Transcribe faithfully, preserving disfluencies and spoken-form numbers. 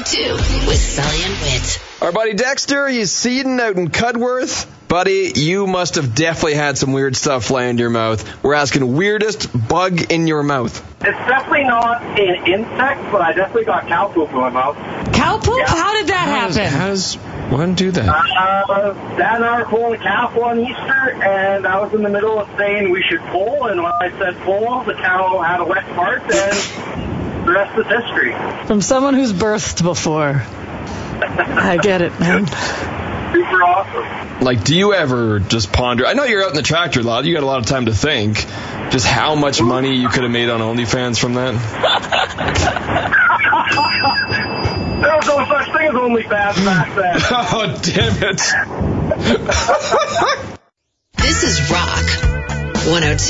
oh two with Sully and Whit. Our buddy Dexter, he's seeding out in Cudworth. Buddy, you must have definitely had some weird stuff fly into your mouth. We're asking weirdest bug in your mouth. It's definitely not an insect, but I definitely got cow poop in my mouth. Cow poop? Yeah. How did that happen? How does one do that? Uh, Dad and I were pulling a calf on Easter, and I was in the middle of saying we should pull, and when I said pull, the cow had a wet part, and the rest is history. From someone who's birthed before. I get it, man. Super awesome. Like, do you ever just ponder? I know you're out in the tractor a lot. You got a lot of time to think. Just how much money you could have made on OnlyFans from that? There was no such thing as OnlyFans back then. Oh, damn it. This is Rock one oh two.